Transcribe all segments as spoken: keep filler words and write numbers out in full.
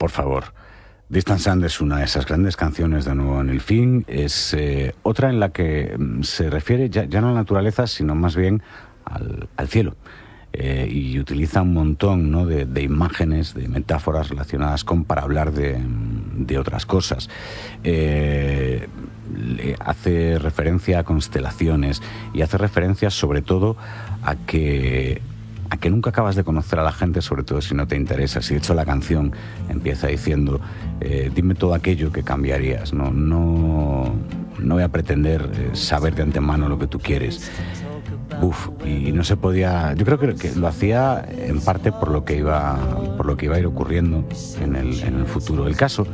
por favor. Distant Sun es una de esas grandes canciones de nuevo en el film. Es eh, otra en la que se refiere ya, ya no a la naturaleza, sino más bien al, al cielo. Eh, y utiliza un montón, ¿no?, de, de imágenes, de metáforas relacionadas con para hablar de, de otras cosas. Eh, le hace referencia a constelaciones y hace referencia sobre todo a que a que nunca acabas de conocer a la gente, sobre todo si no te interesa. Si de hecho la canción empieza diciendo eh, dime todo aquello que cambiarías, no, no, no voy a pretender eh, saber de antemano lo que tú quieres. Uf, y no se podía. Yo creo que, que lo hacía en parte por lo que iba por lo que iba a ir ocurriendo en el, en el futuro. El caso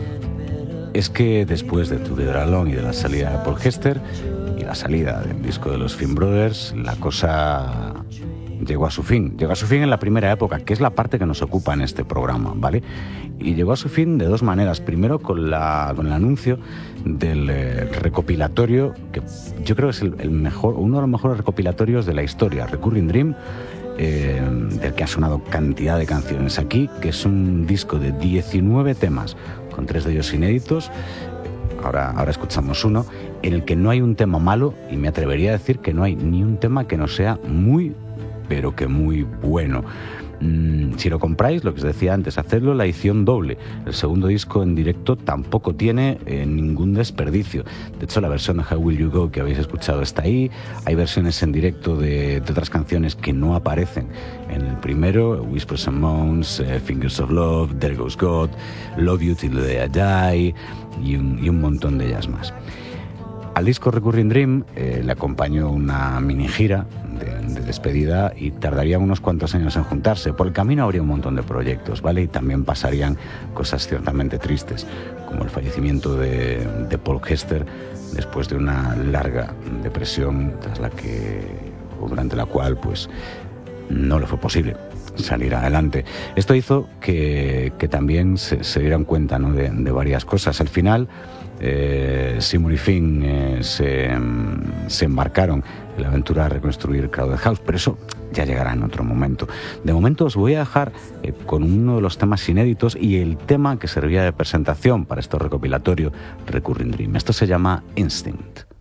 es que después de Together Alone y de la salida de Paul Hester y la salida del disco de los Finn Brothers, la cosa llegó a su fin. Llegó a su fin en la primera época, que es la parte que nos ocupa en este programa, ¿vale? Y llegó a su fin de dos maneras. Primero, con, la, con el anuncio del eh, recopilatorio, que yo creo que es el, el mejor, uno de los mejores recopilatorios de la historia, Recurring Dream, eh, del que ha sonado cantidad de canciones aquí, que es un disco de diecinueve temas, con tres de ellos inéditos. Ahora, ahora escuchamos uno, en el que no hay un tema malo, y me atrevería a decir que no hay ni un tema que no sea muy pero que muy bueno. Mm, si lo compráis, lo que os decía antes, hacedlo la edición doble. El segundo disco en directo tampoco tiene eh, ningún desperdicio. De hecho, la versión de How Will You Go que habéis escuchado está ahí. Hay versiones en directo de, de otras canciones que no aparecen en el primero: Whispers and Moans, eh, Fingers of Love, There Goes God, Love You Till the Day I Die y un, y un montón de ellas más. Al disco Recurring Dream eh, le acompañó una mini gira de, de despedida y tardarían unos cuantos años en juntarse. Por el camino habría un montón de proyectos, ¿vale? Y también pasarían cosas ciertamente tristes, como el fallecimiento de, de Paul Hester después de una larga depresión tras la que, o durante la cual, pues, no le fue posible salir adelante. Esto hizo que, que también se, se dieran cuenta, ¿no?, de, de varias cosas. Al final, eh, Seymour y Finn eh, se, se embarcaron en la aventura de reconstruir Crowded House, pero eso ya llegará en otro momento. De momento os voy a dejar eh, con uno de los temas inéditos y el tema que servía de presentación para este recopilatorio Recurring Dream. Esto se llama Instinct.